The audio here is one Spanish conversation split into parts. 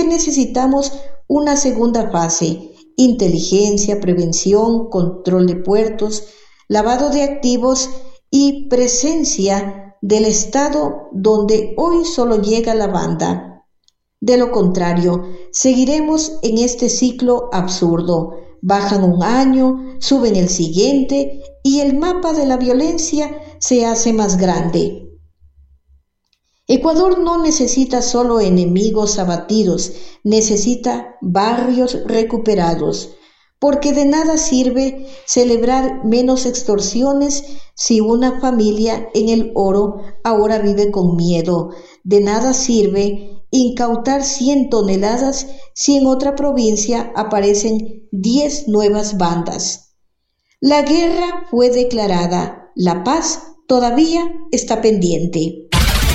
que necesitamos una segunda fase: inteligencia, prevención, control de puertos, lavado de activos y presencia del Estado, donde hoy solo llega la banda. De lo contrario, seguiremos en este ciclo absurdo. Bajan un año, suben el siguiente y el mapa de la violencia se hace más grande. Ecuador no necesita solo enemigos abatidos, necesita barrios recuperados, porque de nada sirve celebrar menos extorsiones si una familia en El Oro ahora vive con miedo. De nada sirve incautar 100 toneladas si en otra provincia aparecen 10 nuevas bandas. La guerra fue declarada, la paz todavía está pendiente.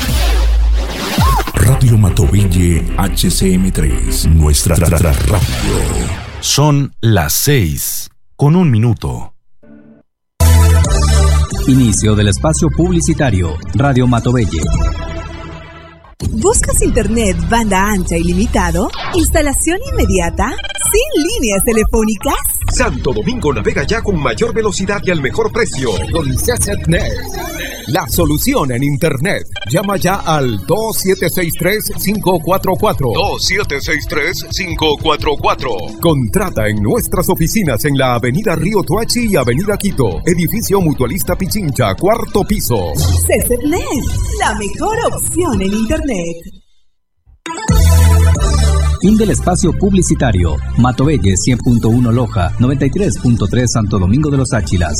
Radio Matovelle HCM3, nuestra radio. Son las 6:01. Inicio del espacio publicitario. Radio Matovelle. ¿Buscas internet banda ancha ilimitado? ¿Instalación inmediata? ¿Sin líneas telefónicas? Santo Domingo navega ya con mayor velocidad y al mejor precio. Con CCNet, la solución en internet. Llama ya al 2763-544. 2763-544. Contrata en nuestras oficinas en la Avenida Río Toachi y Avenida Quito. Edificio Mutualista Pichincha, 4º piso. CCNet, la mejor opción en internet. Fin del espacio publicitario. Matovelle 100.1 Loja, 93.3 Santo Domingo de los Áchilas.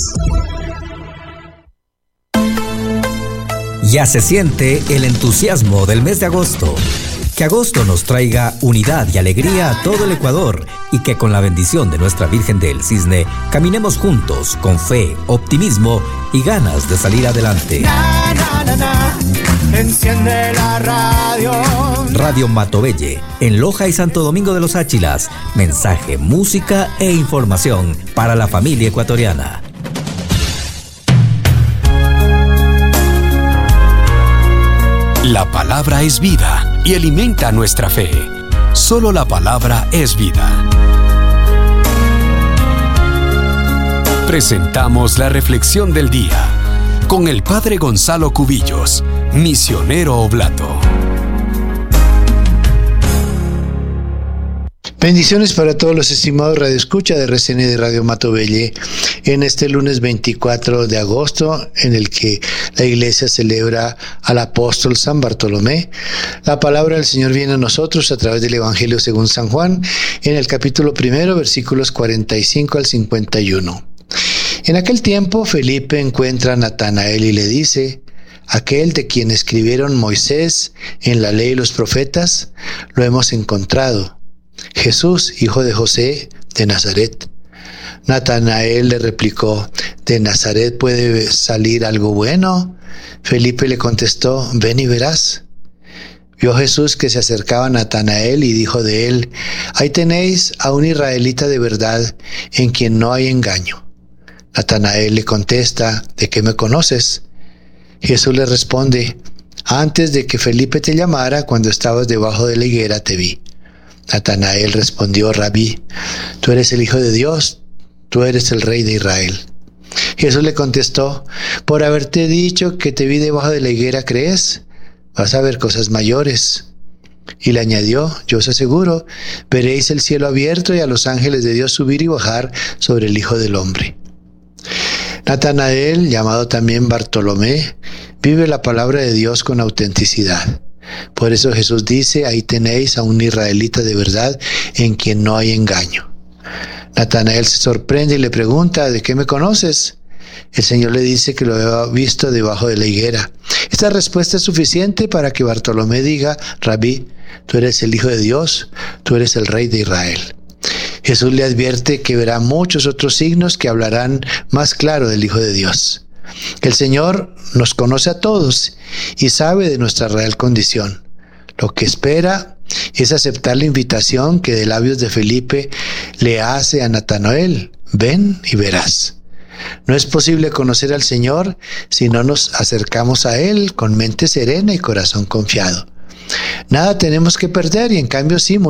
Ya se siente el entusiasmo del mes de agosto. Que agosto nos traiga unidad y alegría a todo el Ecuador y que con la bendición de nuestra Virgen del Cisne caminemos juntos con fe, optimismo y ganas de salir adelante. Enciende la radio. Radio Matovelle, en Loja y Santo Domingo de los Áchilas. Mensaje, música e información para la familia ecuatoriana. La palabra es vida y alimenta nuestra fe. Solo la palabra es vida. Presentamos la reflexión del día con el Padre Gonzalo Cubillos, misionero oblato. Bendiciones para todos los estimados radioescucha de RCN de Radio Matovelle en este lunes 24 de agosto en el que la iglesia celebra al apóstol San Bartolomé. La palabra del Señor viene a nosotros a través del Evangelio según San Juan en el capítulo 1, versículos 45 al 51. En aquel tiempo Felipe encuentra a Natanael y le dice: aquel de quien escribieron Moisés en la ley y los profetas, lo hemos encontrado, Jesús, hijo de José, de Nazaret. Natanael le replicó: ¿de Nazaret puede salir algo bueno? Felipe le contestó: ven y verás. Vio Jesús que se acercaba a Natanael y dijo de él: ahí tenéis a un israelita de verdad, en quien no hay engaño. Natanael le contesta: ¿de qué me conoces? Jesús le responde: antes de que Felipe te llamara, cuando estabas debajo de la higuera, te vi. Natanael respondió: Rabí, tú eres el Hijo de Dios, tú eres el Rey de Israel. Jesús le contestó: por haberte dicho que te vi debajo de la higuera, ¿crees? Vas a ver cosas mayores. Y le añadió: yo os aseguro, veréis el cielo abierto y a los ángeles de Dios subir y bajar sobre el Hijo del Hombre. Natanael, llamado también Bartolomé, vive la palabra de Dios con autenticidad. Por eso Jesús dice: ahí tenéis a un israelita de verdad, en quien no hay engaño. Natanael se sorprende y le pregunta: ¿de qué me conoces? El Señor le dice que lo había visto debajo de la higuera. Esta respuesta es suficiente para que Bartolomé diga: Rabí, tú eres el Hijo de Dios, tú eres el Rey de Israel. Jesús le advierte que verá muchos otros signos que hablarán más claro del Hijo de Dios. El Señor nos conoce a todos y sabe de nuestra real condición. Lo que espera es aceptar la invitación que de labios de Felipe le hace a Natanael: ven y verás. No es posible conocer al Señor si no nos acercamos a Él con mente serena y corazón confiado. Nada tenemos que perder y en cambio sí